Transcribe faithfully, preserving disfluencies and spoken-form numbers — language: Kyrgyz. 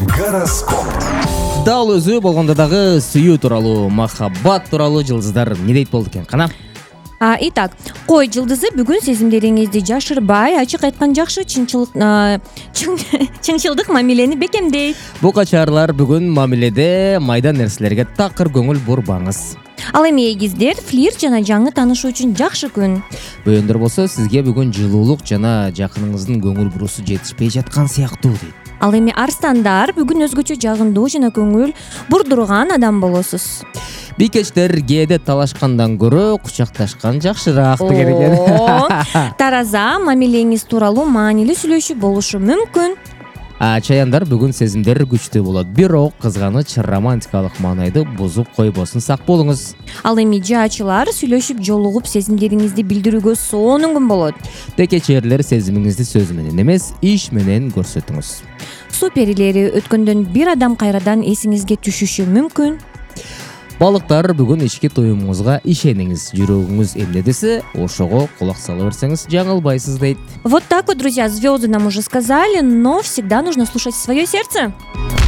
Гороскоп. Дал өзү болгондо дагы сүйүү тууралуу, махаббат тууралуу жылдыздар эмне дейт болду экен кана? А, итак, кой жылдызы бүгүн сезимдериңизди жашырбай, ачык айткан жакшы чынчылык чын- чынчылдык мамилени бекемдейт. Бука чарлар бүгүн мамиледе майда нерселерге такыр көңүл бурбаңыз. Ал эми эгиздер флирт жана жаңы таанышуу үчүн жакшы күн. Бөөндөр болсо сизге бүгүн жылуулук жана жакыныңыздын көңүл бурусу жетишпей жаткан сыяктуу дейт. Ал эми арстандар бүгүн өзгөчө жагымдуу жана көңүл бурдурган адам болосуз. Бийкечтер кээде талашкандан көрө кучакташкан жакшыраак деген экен. О, тараза мамилеңиз тууралуу маанилүү сүйлөшүү болушу мүмкүн. А чаяндар бүгүн сезимдер күчтүү болот. Бирок кызганыч романтикалык маанайды бузуп койбосун, сак болуңуз. Ал эми жаачылар сүйлөшүп жолугуп сезимдериңизди билдирүүгө сонун күн болот. Текечерлер сезимиңизди сөз менен эмес, иш менен көрсөтүңүз. Суу перилери өткөндөн бир адам кайрадан эсиңизге түшүшү мүмкүн. Балыктар бүгүн ички туюмуңузга ишениңиз. Жүрөгүңүз эмне десе, ошого кулак сала берсеңиз жаңылбайсыз дейт. Вот так вот, друзья, звезды нам уже сказали, но всегда нужно слушать свое сердце.